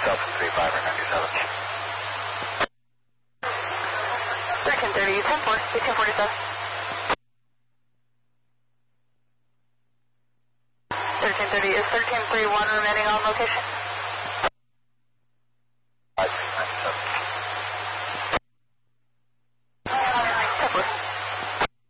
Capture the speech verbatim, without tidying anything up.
Delta three five ninety-seven. thirteen thirty, ten four, eighteen forty-seven. thirteen thirty, is thirteen three one remaining on location?